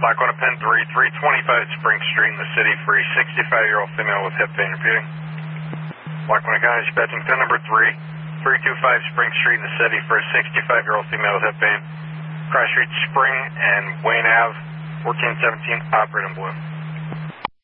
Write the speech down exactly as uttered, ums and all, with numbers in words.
Lackawanna Pen three, three twenty-five Spring Street in the city for a sixty-five-year-old female with hip pain repeating. Lackawanna County dispatching ten number three, three twenty-five Spring Street in the city for a sixty-five-year-old female with hip pain. Cross Street Spring and Wayne Ave, fourteen seventeen, operating blue.